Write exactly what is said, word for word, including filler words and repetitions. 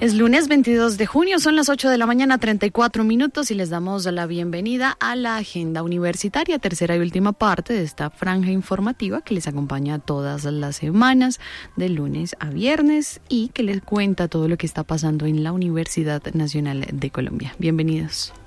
Es lunes veintidós de junio, son las ocho de la mañana, treinta y cuatro minutos, y les damos la bienvenida a la agenda universitaria, tercera y última parte de esta franja informativa que les acompaña todas las semanas, de lunes a viernes, y que les cuenta todo lo que está pasando en la Universidad Nacional de Colombia. Bienvenidos.